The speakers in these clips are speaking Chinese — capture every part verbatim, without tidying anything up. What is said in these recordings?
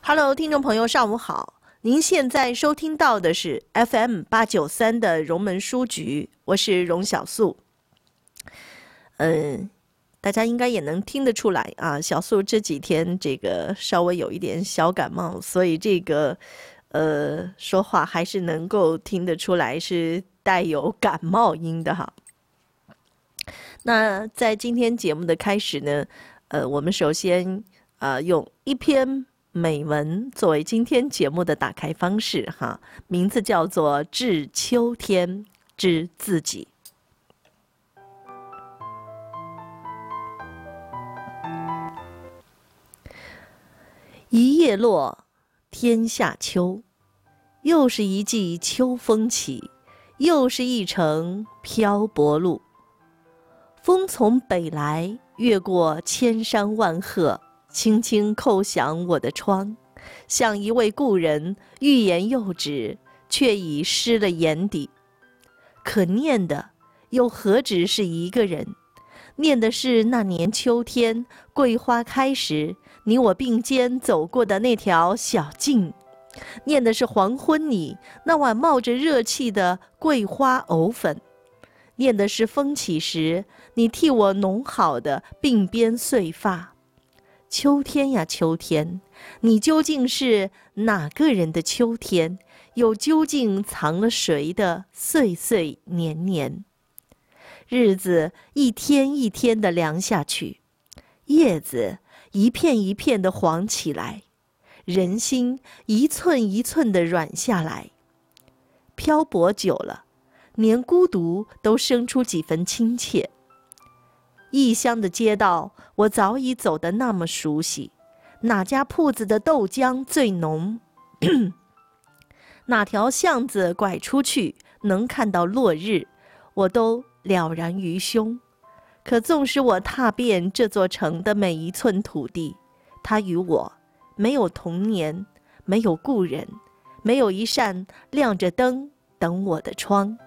Hello， 听众朋友，上午好！您现在收听到的是 F M 八九三的荣门书局，我是荣小素。嗯，大家应该也能听得出来啊，小素这几天这个稍微有一点小感冒，所以这个呃说话还是能够听得出来是带有感冒音的哈。那在今天节目的开始呢，呃，我们首先呃用一篇美文作为今天节目的打开方式哈，名字叫做《致秋天之自己》。一叶落，天下秋，又是一季秋风起，又是一程漂泊路。风从北来，越过千山万壑，轻轻叩响我的窗，像一位故人欲言又止，却已湿了眼底。可念的又何止是一个人，念的是那年秋天桂花开时，你我并肩走过的那条小径，念的是黄昏里那碗冒着热气的桂花藕粉，念的是风起时你替我弄好的鬓边碎发。秋天呀秋天，你究竟是哪个人的秋天，又究竟藏了谁的岁岁年年？日子一天一天地凉下去，叶子一片一片地黄起来，人心一寸一寸地软下来。漂泊久了，连孤独都生出几分亲切。异乡的街道，我早已走得那么熟悉，哪家铺子的豆浆最浓哪条巷子拐出去能看到落日，我都了然于胸。可纵使我踏遍这座城的每一寸土地，它与我没有童年，没有故人，没有一扇亮着灯等我的窗。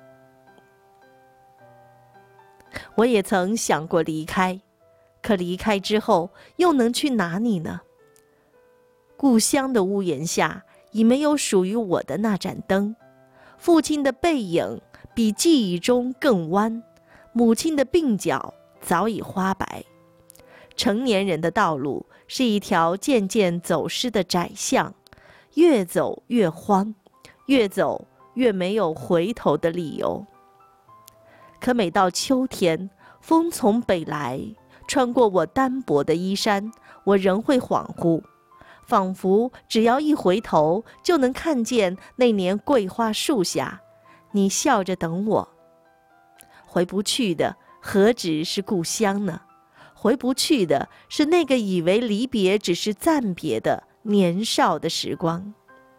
我也曾想过离开，可离开之后又能去哪里呢？故乡的屋檐下已没有属于我的那盏灯，父亲的背影比记忆中更弯，母亲的鬓角早已花白。成年人的道路是一条渐渐走失的窄巷，越走越荒，越走越没有回头的理由。可每到秋天，风从北来，穿过我单薄的衣衫，我仍会恍惚，仿佛只要一回头，就能看见那年桂花树下，你笑着等我。回不去的何止是故乡呢？回不去的是那个以为离别只是暂别的年少的时光。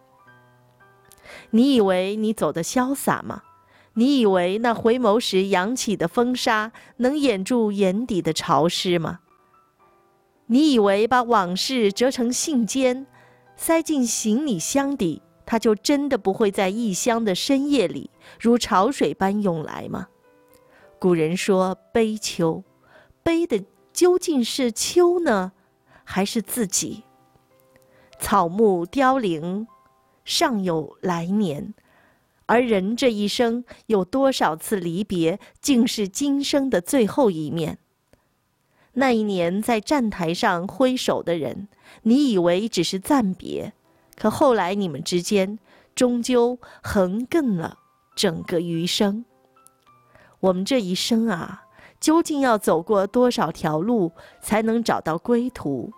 你以为你走得潇洒吗？你以为那回眸时扬起的风沙能掩住眼底的潮湿吗？你以为把往事折成信笺，塞进行李箱底，它就真的不会在异乡的深夜里如潮水般涌来吗？古人说悲秋，悲的究竟是秋呢，还是自己？草木凋零，尚有来年，而人这一生有多少次离别，竟是今生的最后一面。那一年在站台上挥手的人，你以为只是暂别，可后来你们之间终究横亘了整个余生。我们这一生啊，究竟要走过多少条路，才能找到归途？